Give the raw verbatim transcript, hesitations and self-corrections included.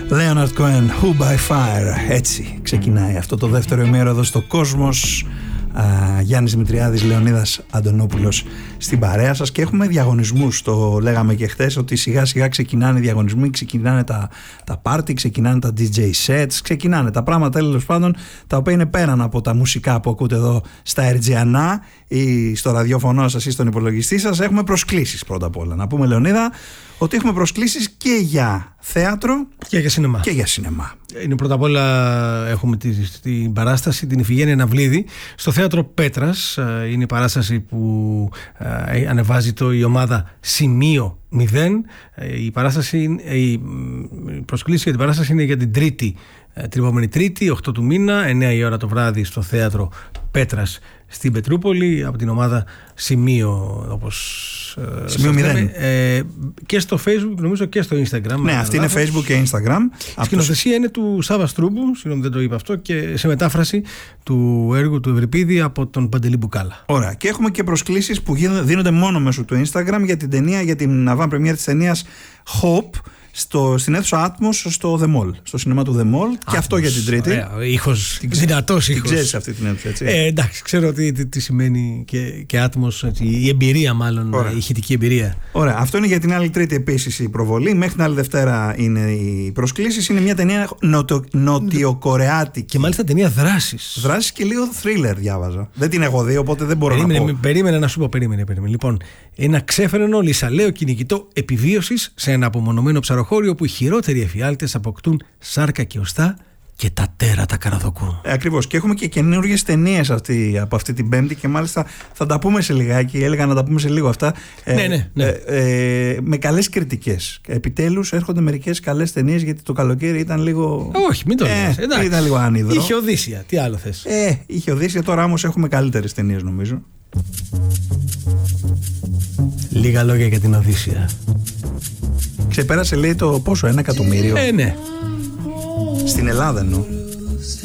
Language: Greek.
Leonard Cohen, Who by Fire. Έτσι ξεκινάει αυτό το δεύτερο ημέρο εδώ στο Κόσμος. Uh, Γιάννης Δημητριάδης, Λεωνίδας Αντωνόπουλος στην παρέα σας, και έχουμε διαγωνισμούς. Το λέγαμε και χθες ότι σιγά σιγά ξεκινάνε οι διαγωνισμοί, ξεκινάνε τα, τα πάρτι, ξεκινάνε τα ντι τζέι sets, ξεκινάνε τα πράγματα τέλος πάντων τα οποία είναι πέραν από τα μουσικά που ακούτε εδώ στα Ερτζιανά ή στο ραδιόφωνο σας ή στον υπολογιστή σας. Έχουμε προσκλήσεις πρώτα απ' όλα. Να πούμε, Λεωνίδα, ότι έχουμε προσκλήσεις και για θέατρο και για σινεμά. Και για σινεμά. Είναι πρώτα απ' όλα, έχουμε την παράσταση, την Ιφηγένεια Ναυλίδη, στο θέατρο Πέτρας. Είναι η παράσταση που ανεβάζει το, η ομάδα Σημείο μηδέν. Η, παράσταση, η προσκλήση για την παράσταση είναι για την Τρίτη, την επόμενη Τρίτη, οκτώ του μήνα, εννιά η ώρα το βράδυ, στο θέατρο Πέτρας στην Πετρούπολη, από την ομάδα Σημείο, όπως Σημείο μηδέν. Ε, και στο Facebook, νομίζω, και στο Instagram. Ναι, αυτή είναι Facebook και Instagram. Η σκηνοθεσία είναι του Σάβα Στρούμπου, συγγνώμη δεν το είπα αυτό, και σε μετάφραση του έργου του Ευρυπίδη από τον Παντελή Μπουκάλα. Ωραία. Και έχουμε και προσκλήσεις που δίνονται μόνο μέσω του Instagram για την ταινία, για την avant premiere της ταινίας Hope, στο, στην αίθουσα Atmos στο The Mall, στο σινεμά του The Mall. Atmos, και αυτό για την Τρίτη. Ωραία, ήχος, δυνατός ήχος. Την ξέρεις αυτή την αίθουσα, έτσι. Ε, εντάξει, ξέρω τι, τι, τι σημαίνει και, και Atmos, έτσι, η εμπειρία μάλλον, ωραία. Η ηχητική εμπειρία. Ωραία, αυτό είναι για την άλλη Τρίτη επίσης η προβολή. Μέχρι την άλλη Δευτέρα είναι οι προσκλήσεις. Είναι μια ταινία νοτιο, νοτιοκορεάτικη. Και μάλιστα ταινία δράσης. Δράσης και λίγο thriller διάβαζα. Δεν την έχω δει, οπότε δεν μπορώ περίμενε, να πω. Περίμενε να σου πω, περίμενε, περίμενε. Λοιπόν, ένα ξέφρενο λυσαλαίο κυνηγητό επιβίωσης σε ένα απομονωμένο ψαροχώριο όπου οι χειρότεροι εφιάλτες αποκτούν σάρκα και οστά και τα τέρατα καραδοκούν. Ε, ακριβώς. Και έχουμε και καινούργιες ταινίες αυτή, από αυτή την Πέμπτη, και μάλιστα θα τα πούμε σε λιγάκι. Έλεγα να τα πούμε σε λίγο αυτά. Ε, ναι, ναι, ναι. Ε, ε, με καλές κριτικές. Επιτέλους έρχονται μερικές καλές ταινίες, γιατί το καλοκαίρι ήταν λίγο. Όχι, μην το λες. Ε, ήταν λίγο άνυδρο. Είχε Οδύσσια. Τι άλλο θες. Ε, είχε Οδύσσια. Τώρα όμως έχουμε καλύτερες ταινίες, νομίζω. Λίγα λόγια για την Οδύσσια. Ξεπέρασε, λέει, το πόσο, ένα εκατομμύριο. Ε, ναι. Στην Ελλάδα εννοώ.